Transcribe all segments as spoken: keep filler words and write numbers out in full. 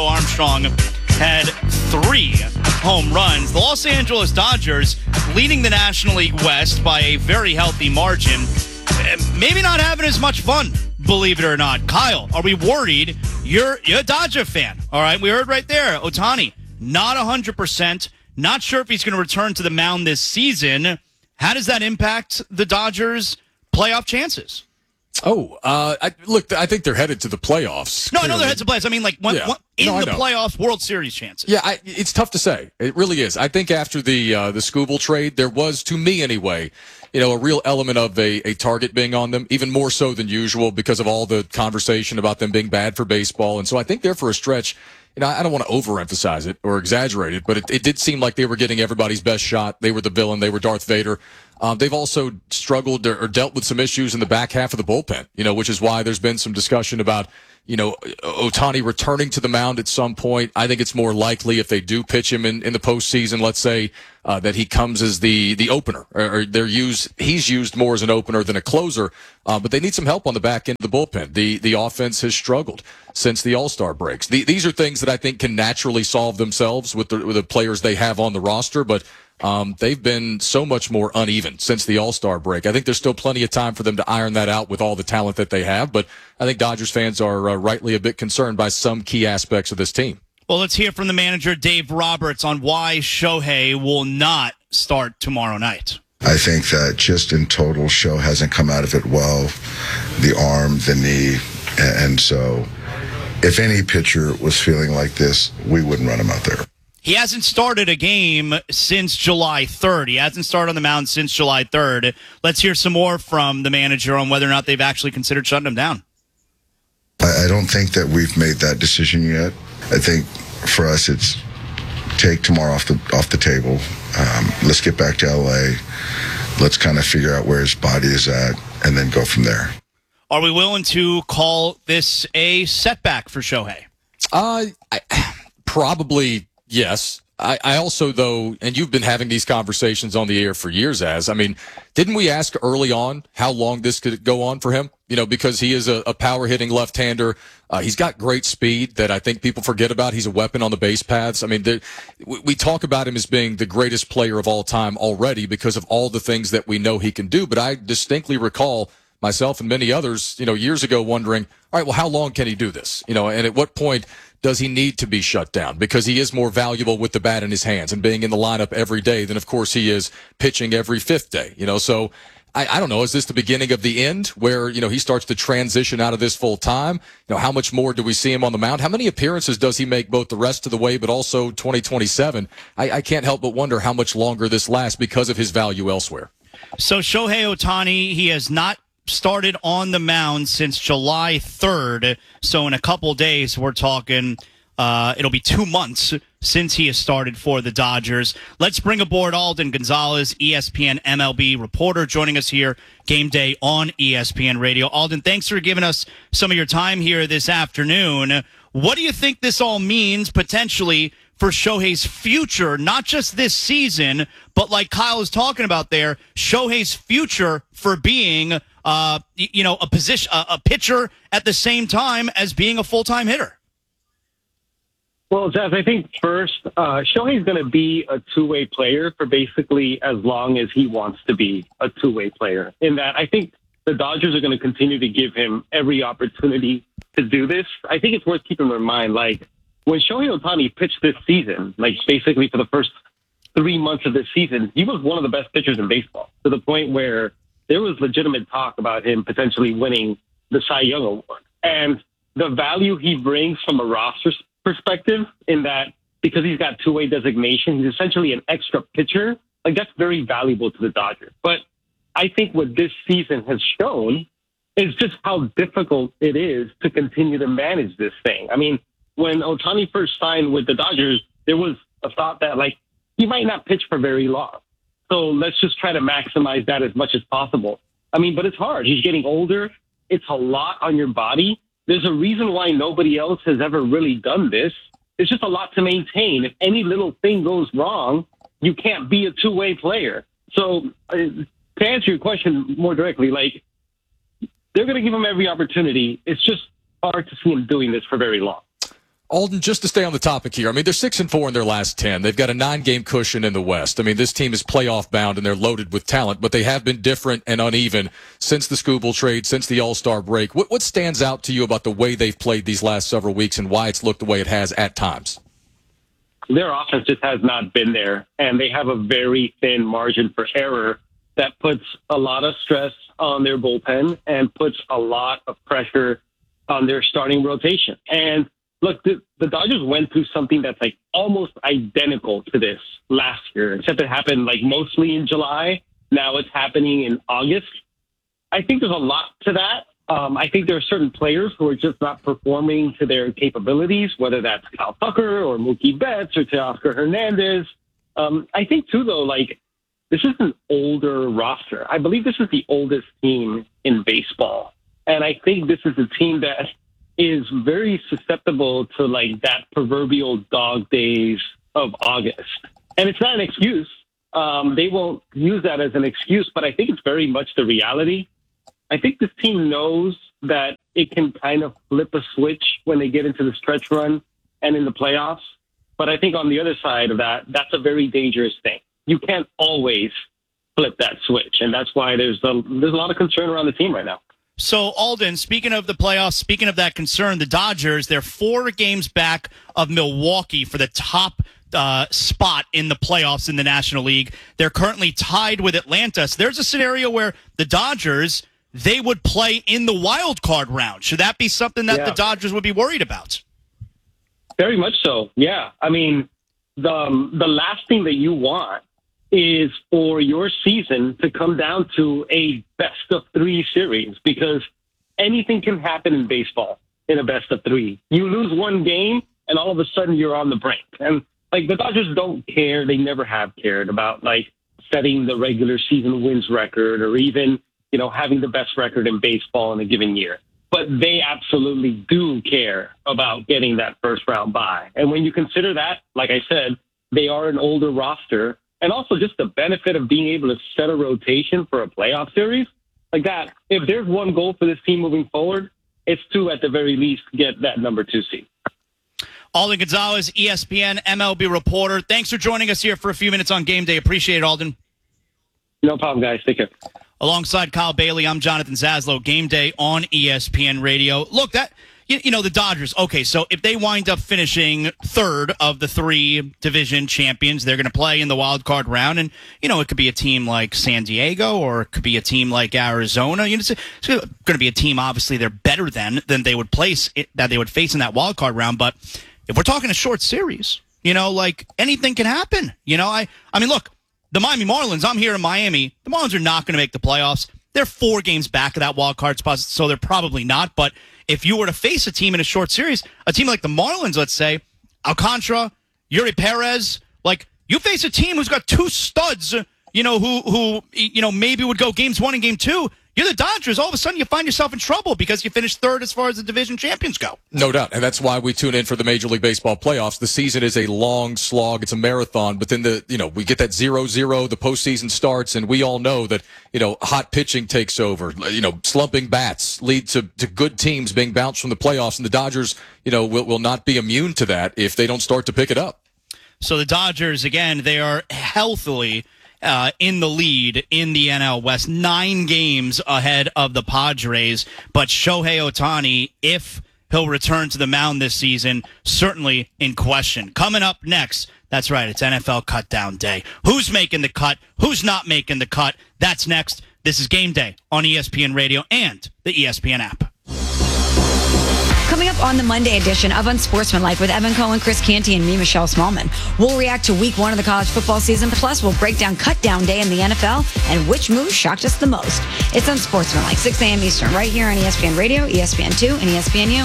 Armstrong had three home runs. The Los Angeles Dodgers leading the National League West by a very healthy margin. Maybe not having as much fun, believe it or not. Kyle, are we worried? You're, you're a Dodger fan, all right? We heard right there, Ohtani, not one hundred percent. Not sure if he's going to return to the mound this season. How does that impact the Dodgers' playoff chances? Oh, uh, I, look, I think they're headed to the playoffs. No, clearly. I know they're headed to playoffs. I mean, like, one, yeah. one, in no, the playoffs, World Series chances. Yeah, I, it's tough to say. It really is. I think after the uh, the Skubal trade, there was, to me anyway, you know, a real element of a, a target being on them, even more so than usual because of all the conversation about them being bad for baseball. And so I think there for a stretch, you know, I don't want to overemphasize it or exaggerate it, but it, it did seem like they were getting everybody's best shot. They were the villain. They were Darth Vader. Um, they've also struggled or, or dealt with some issues in the back half of the bullpen, you know, which is why there's been some discussion about, you know, Ohtani returning to the mound at some point. I think it's more likely if they do pitch him in, in the postseason, let's say, uh, that he comes as the, the opener, or, or they're used, he's used more as an opener than a closer. Uh, but they need some help on the back end of the bullpen. The, the offense has struggled since the All-Star breaks. The, these are things that I think can naturally solve themselves with the, with the players they have on the roster, but Um, they've been so much more uneven since the All-Star break. I think there's still plenty of time for them to iron that out with all the talent that they have, but I think Dodgers fans are uh, rightly a bit concerned by some key aspects of this team. Well, let's hear from the manager, Dave Roberts, on why Shohei will not start tomorrow night. I think that just in total, Show hasn't come out of it well, the arm, the knee, and so if any pitcher was feeling like this, we wouldn't run him out there. He hasn't started a game since July third. He hasn't started on the mound since July third. Let's hear some more from the manager on whether or not they've actually considered shutting him down. I don't think that we've made that decision yet. I think for us, it's take tomorrow off the off the table. Um, let's get back to L A. Let's kind of figure out where his body is at and then go from there. Are we willing to call this a setback for Shohei? Uh, I, probably. Yes. I, I also, though, and you've been having these conversations on the air for years, as, I mean, didn't we ask early on how long this could go on for him? You know, because he is a, a power-hitting left-hander. Uh, he's got great speed that I think people forget about. He's a weapon on the base paths. I mean, the, we, we talk about him as being the greatest player of all time already because of all the things that we know he can do. But I distinctly recall myself and many others, you know, years ago wondering, all right, well, how long can he do this? You know, and at what point does he need to be shut down? Because he is more valuable with the bat in his hands and being in the lineup every day than, of course, he is pitching every fifth day. You know, so I, I don't know. Is this the beginning of the end where, you know, he starts to transition out of this full time? You know, how much more do we see him on the mound? How many appearances does he make both the rest of the way, but also twenty twenty-seven? I, I can't help but wonder how much longer this lasts because of his value elsewhere. So Shohei Ohtani, he has not started on the mound since July third. So in a couple days, we're talking, uh, it'll be two months since he has started for the Dodgers. Let's bring aboard Alden Gonzalez, E S P N M L B reporter, joining us here game day on E S P N Radio. Alden, thanks for giving us some of your time here this afternoon. What do you think this all means potentially for Shohei's future, not just this season, but like Kyle is talking about there, Shohei's future for being Uh, you know, a position, a, a pitcher at the same time as being a full-time hitter? Well, Jeff, I think first, uh, Shohei's going to be a two-way player for basically as long as he wants to be a two-way player. In that, I think the Dodgers are going to continue to give him every opportunity to do this. I think it's worth keeping in mind, like, when Shohei Ohtani pitched this season, like, basically for the first three months of this season, he was one of the best pitchers in baseball, to the point where there was legitimate talk about him potentially winning the Cy Young Award. And the value he brings from a roster perspective, in that because he's got two-way designation, he's essentially an extra pitcher. Like, that's very valuable to the Dodgers. But I think what this season has shown is just how difficult it is to continue to manage this thing. I mean, when Ohtani first signed with the Dodgers, there was a thought that, like, he might not pitch for very long. So let's just try to maximize that as much as possible. I mean, but it's hard. He's getting older. It's a lot on your body. There's a reason why nobody else has ever really done this. It's just a lot to maintain. If any little thing goes wrong, you can't be a two-way player. So uh, to answer your question more directly, like, they're going to give him every opportunity. It's just hard to see him doing this for very long. Alden, just to stay on the topic here, I mean, they're six and four in their last ten. They've got a nine-game cushion in the West. I mean, this team is playoff-bound, and they're loaded with talent, but they have been different and uneven since the Skubal trade, since the All-Star break. What, what stands out to you about the way they've played these last several weeks and why it's looked the way it has at times? Their offense just has not been there, and they have a very thin margin for error that puts a lot of stress on their bullpen and puts a lot of pressure on their starting rotation. And look, the, the Dodgers went through something that's like almost identical to this last year, except it happened like mostly in July. Now it's happening in August. I think there's a lot to that. Um, I think there are certain players who are just not performing to their capabilities, whether that's Kyle Tucker or Mookie Betts or Teoscar Hernandez. Um, I think, too, though, like, this is an older roster. I believe this is the oldest team in baseball. And I think this is a team that is very susceptible to, like, that proverbial dog days of August. And it's not an excuse. Um, they won't use that as an excuse, but I think it's very much the reality. I think this team knows that it can kind of flip a switch when they get into the stretch run and in the playoffs. But I think on the other side of that, that's a very dangerous thing. You can't always flip that switch. And that's why there's a, there's a lot of concern around the team right now. So, Alden, speaking of the playoffs, speaking of that concern, the Dodgers, they're four games back of Milwaukee for the top uh, spot in the playoffs in the National League. They're currently tied with Atlanta. So there's a scenario where the Dodgers, they would play in the wild card round. Should that be something that yeah. the Dodgers would be worried about? Very much so, yeah. I mean, the, um, the last thing that you want is for your season to come down to a best of three series, because anything can happen in baseball in a best of three. You lose one game, and all of a sudden you're on the brink. And, like, the Dodgers don't care. They never have cared about, like, setting the regular season wins record or even, you know, having the best record in baseball in a given year. But they absolutely do care about getting that first round bye. And when you consider that, like I said, they are an older roster, and also just the benefit of being able to set a rotation for a playoff series like that. If there's one goal for this team moving forward, it's to, at the very least, get that number two seed. Alden Gonzalez, E S P N M L B reporter. Thanks for joining us here for a few minutes on Game Day. Appreciate it, Alden. No problem, guys. Take care. Alongside Kyle Bailey, I'm Jonathan Zaslow. Game Day on E S P N Radio. Look, that you, you know, the Dodgers, okay, so if they wind up finishing third of the three division champions, they're going to play in the wild card round. And, you know, it could be a team like San Diego or it could be a team like Arizona. You know, it's, it's going to be a team, obviously, they're better than, than they would place it, that they would face in that wild card round. But if we're talking a short series, you know, like anything can happen. You know, I, I mean, look, the Miami Marlins, I'm here in Miami. The Marlins are not going to make the playoffs. They're four games back of that wild card spot, so they're probably not. But if you were to face a team in a short series, a team like the Marlins, let's say, Alcantara, Yuri Perez, like you face a team who's got two studs, you know, who, who you know, maybe would go games one and game two. You're the Dodgers. All of a sudden, you find yourself in trouble because you finished third as far as the division champions go. No doubt. And that's why we tune in for the Major League Baseball playoffs. The season is a long slog. It's a marathon. But then, the you know, we get that zero zero, the postseason starts, and we all know that, you know, hot pitching takes over. You know, slumping bats lead to, to good teams being bounced from the playoffs. And the Dodgers, you know, will, will not be immune to that if they don't start to pick it up. So the Dodgers, again, they are healthily Uh, in the lead in the N L West, nine games ahead of the Padres. But Shohei Ohtani, if he'll return to the mound this season, certainly in question. Coming up next, that's right, it's N F L Cutdown Day. Who's making the cut? Who's not making the cut? That's next. This is Game Day on E S P N Radio and the E S P N app. Coming up on the Monday edition of Unsportsmanlike with Evan Cohen, Chris Canty, and me, Michelle Smallman. We'll react to week one of the college football season. Plus, we'll break down Cutdown Day in the N F L and which move shocked us the most. It's Unsportsmanlike, six a.m. Eastern, right here on E S P N Radio, E S P N two, and E S P N U.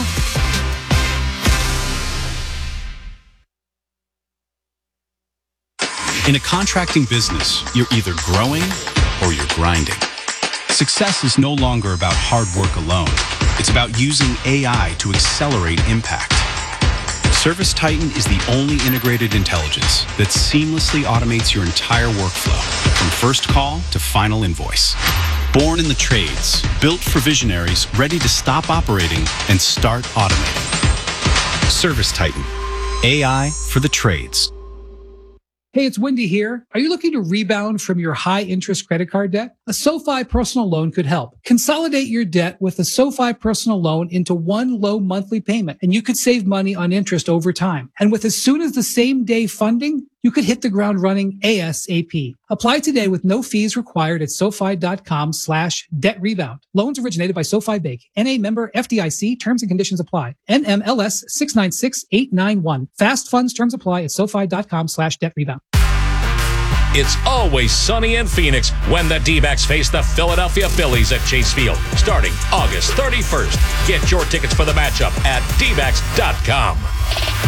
In a contracting business, you're either growing or you're grinding. Success is no longer about hard work alone. It's about using A I to accelerate impact. ServiceTitan is the only integrated intelligence that seamlessly automates your entire workflow, from first call to final invoice. Born in the trades, built for visionaries ready to stop operating and start automating. Service Titan. A I for the trades. Hey, it's Wendy here. Are you looking to rebound from your high-interest credit card debt? A SoFi personal loan could help. Consolidate your debt with a SoFi personal loan into one low monthly payment, and you could save money on interest over time. And with as soon as the same day funding, you could hit the ground running ASAP. Apply today with no fees required at SoFi.com slash debt rebound. Loans originated by SoFi Bank. N A member F D I C. Terms and conditions apply. N M L S six nine six eight nine one. Fast funds terms apply at SoFi.com slash debt rebound. It's always sunny in Phoenix when the D-backs face the Philadelphia Phillies at Chase Field, starting August thirty-first. Get your tickets for the matchup at D backs dot com.